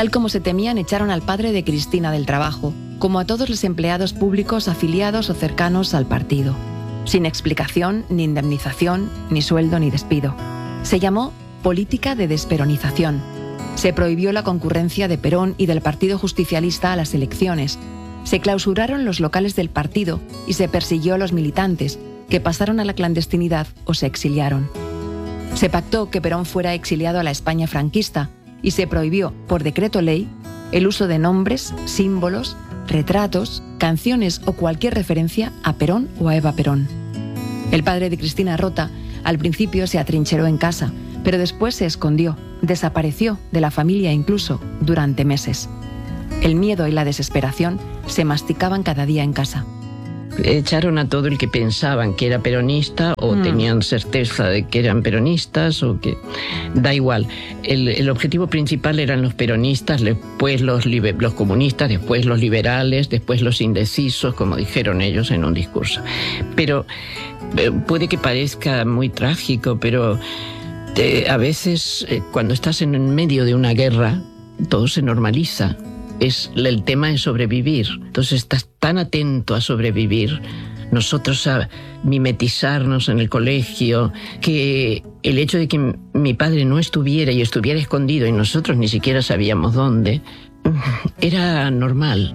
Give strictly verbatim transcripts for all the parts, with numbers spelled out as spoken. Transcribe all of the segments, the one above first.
Tal como se temían, echaron al padre de Cristina del trabajo, como a todos los empleados públicos afiliados o cercanos al partido, sin explicación, ni indemnización, ni sueldo, ni despido. Se llamó política de desperonización. Se prohibió la concurrencia de Perón y del Partido Justicialista a las elecciones. Se clausuraron los locales del partido y se persiguió a los militantes, que pasaron a la clandestinidad o se exiliaron. Se pactó que Perón fuera exiliado a la España franquista y se prohibió, por decreto ley, el uso de nombres, símbolos, retratos, canciones o cualquier referencia a Perón o a Eva Perón. El padre de Cristina Rota al principio se atrincheró en casa, pero después se escondió, desapareció de la familia incluso durante meses. El miedo y la desesperación se masticaban cada día en casa. Echaron a todo el que pensaban que era peronista o mm. tenían certeza de que eran peronistas o que... Da igual. El, el objetivo principal eran los peronistas, después los, liber, los comunistas, después los liberales, después los indecisos, como dijeron ellos en un discurso. Pero eh, puede que parezca muy trágico, pero eh, a veces eh, cuando estás en medio de una guerra, todo se normaliza. Es, el tema es sobrevivir. Entonces estás tan atento a sobrevivir, nosotros a mimetizarnos en el colegio, que el hecho de que mi padre no estuviera y estuviera escondido y nosotros ni siquiera sabíamos dónde, era normal.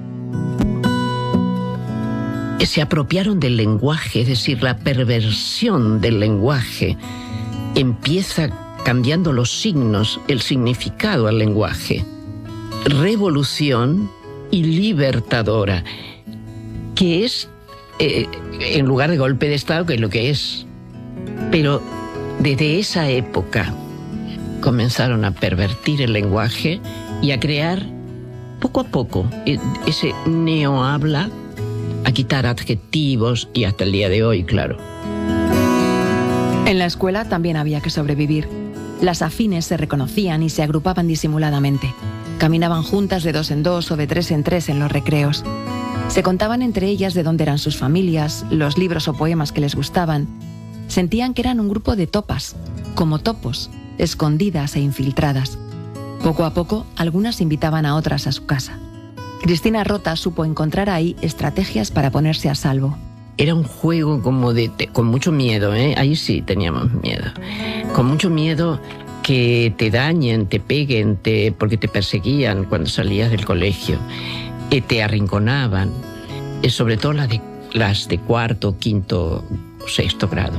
Se apropiaron del lenguaje, es decir, la perversión del lenguaje empieza cambiando los signos, el significado al lenguaje. Revolución y libertadora, que es, eh, en lugar de golpe de Estado, que es lo que es. Pero desde esa época comenzaron a pervertir el lenguaje y a crear, poco a poco, ese neohabla, a quitar adjetivos y hasta el día de hoy, claro. En la escuela también había que sobrevivir. Las afines se reconocían y se agrupaban disimuladamente. Caminaban juntas de dos en dos o de tres en tres en los recreos. Se contaban entre ellas de dónde eran sus familias, los libros o poemas que les gustaban. Sentían que eran un grupo de topas, como topos, escondidas e infiltradas. Poco a poco, algunas invitaban a otras a su casa. Cristina Rota supo encontrar ahí estrategias para ponerse a salvo. Era un juego como de, de con mucho miedo, ¿eh? Ahí sí teníamos miedo. Con mucho miedo que te dañen, te peguen, te, porque te perseguían cuando salías del colegio, eh, te arrinconaban, eh, sobre todo las de, las de cuarto, quinto, sexto grado.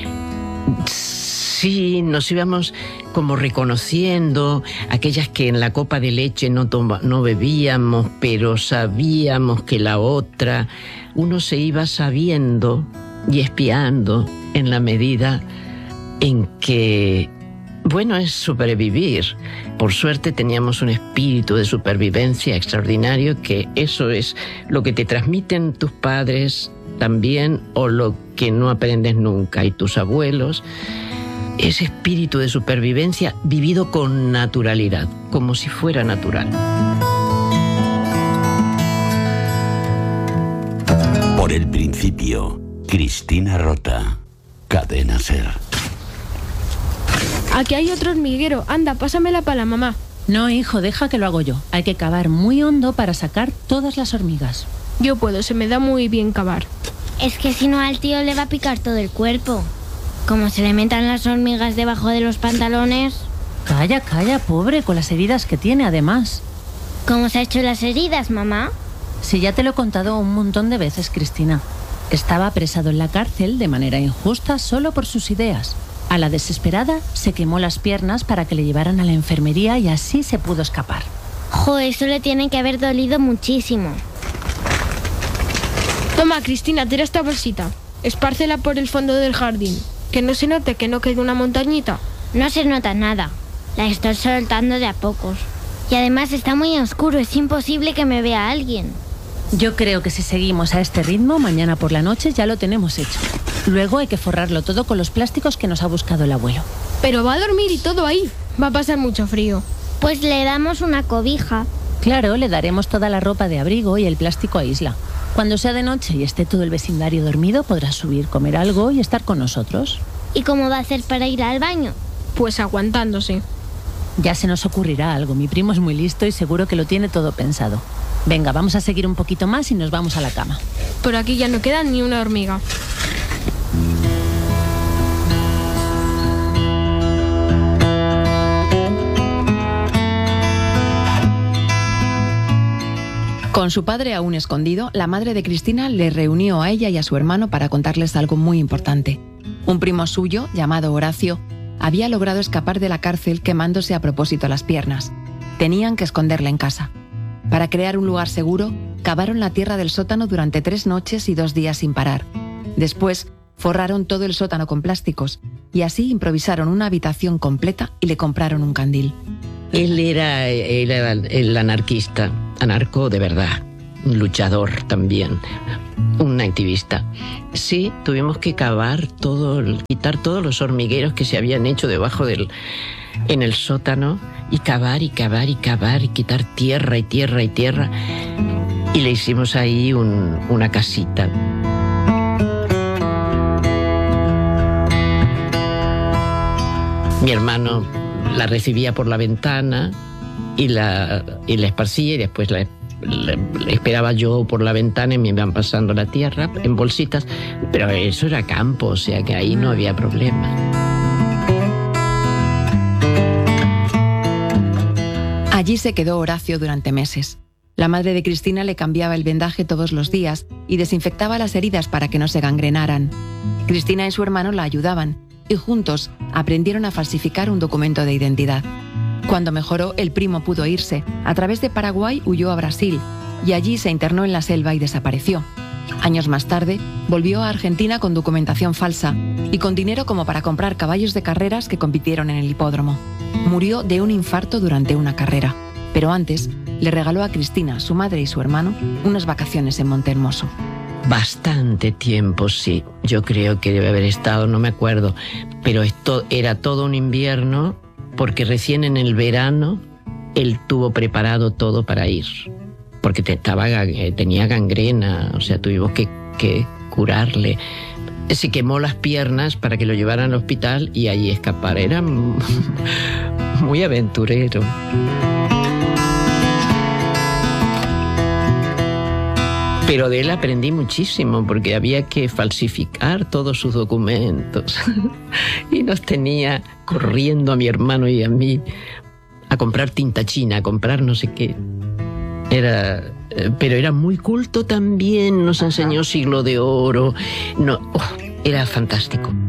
Sí, nos íbamos como reconociendo, aquellas que en la copa de leche no, toma, no bebíamos, pero sabíamos que la otra, uno se iba sabiendo y espiando en la medida en que, bueno, es sobrevivir. Por suerte teníamos un espíritu de supervivencia extraordinario, que eso es lo que te transmiten tus padres también, o lo que no aprendes nunca, y tus abuelos. Ese espíritu de supervivencia vivido con naturalidad, como si fuera natural. Por el principio, Cristina Rota, Cadena Ser. Aquí hay otro hormiguero. Anda, pásamela para la mamá. No, hijo, deja que lo hago yo. Hay que cavar muy hondo para sacar todas las hormigas. Yo puedo, se me da muy bien cavar. Es que si no, al tío le va a picar todo el cuerpo. Como se le metan las hormigas debajo de los pantalones. Calla, calla, pobre, con las heridas que tiene, además. ¿Cómo se ha hecho las heridas, mamá? Sí, ya te lo he contado un montón de veces, Cristina. Estaba apresado en la cárcel de manera injusta solo por sus ideas. A la desesperada se quemó las piernas para que le llevaran a la enfermería y así se pudo escapar. Jo, eso le tiene que haber dolido muchísimo. Toma, Cristina, tira esta bolsita. Espárcela por el fondo del jardín. Que no se note que no quede una montañita. No se nota nada. La estoy soltando de a pocos. Y además está muy oscuro, es imposible que me vea alguien. Yo creo que si seguimos a este ritmo, mañana por la noche ya lo tenemos hecho. Luego hay que forrarlo todo con los plásticos que nos ha buscado el abuelo. Pero va a dormir y todo ahí. Va a pasar mucho frío. Pues le damos una cobija. Claro, le daremos toda la ropa de abrigo y el plástico aísla. Cuando sea de noche y esté todo el vecindario dormido, podrá subir, comer algo y estar con nosotros. ¿Y cómo va a hacer para ir al baño? Pues aguantándose. Ya se nos ocurrirá algo. Mi primo es muy listo y seguro que lo tiene todo pensado. Venga, vamos a seguir un poquito más y nos vamos a la cama. Por aquí ya no queda ni una hormiga. Con su padre aún escondido, la madre de Cristina le reunió a ella y a su hermano para contarles algo muy importante. Un primo suyo, llamado Horacio, había logrado escapar de la cárcel quemándose a propósito las piernas. Tenían que esconderla en casa. Para crear un lugar seguro, cavaron la tierra del sótano durante tres noches y dos días sin parar. Después, forraron todo el sótano con plásticos y así improvisaron una habitación completa y le compraron un candil. Él era, él era el anarquista, anarco de verdad, un luchador también, un activista. Sí, tuvimos que cavar todo, quitar todos los hormigueros que se habían hecho debajo del, en el sótano, y cavar y cavar y cavar y quitar tierra y tierra y tierra, y le hicimos ahí un, una casita. Mi hermano la recibía por la ventana y la, y la esparcía, y después la, la, la esperaba yo por la ventana y me iban pasando la tierra en bolsitas, pero eso era campo, o sea que ahí no había problema. Allí se quedó Horacio durante meses. La madre de Cristina le cambiaba el vendaje todos los días y desinfectaba las heridas para que no se gangrenaran. Cristina y su hermano la ayudaban y juntos aprendieron a falsificar un documento de identidad. Cuando mejoró, el primo pudo irse. A través de Paraguay huyó a Brasil y allí se internó en la selva y desapareció. Años más tarde, volvió a Argentina con documentación falsa y con dinero como para comprar caballos de carreras que compitieron en el hipódromo. Murió de un infarto durante una carrera, pero antes le regaló a Cristina, su madre y su hermano, unas vacaciones en Montehermoso. Bastante tiempo, sí. Yo creo que debe haber estado, no me acuerdo, pero esto era todo un invierno, porque recién en el verano él tuvo preparado todo para ir, porque te, estaba, tenía gangrena, o sea, tuvimos que, que curarle. Se quemó las piernas para que lo llevaran al hospital y ahí escapar. Era muy aventurero. Pero de él aprendí muchísimo, porque había que falsificar todos sus documentos. Y nos tenía corriendo a mi hermano y a mí a comprar tinta china, a comprar no sé qué. Era, pero era muy culto también, nos enseñó Siglo de Oro. No, oh, era fantástico.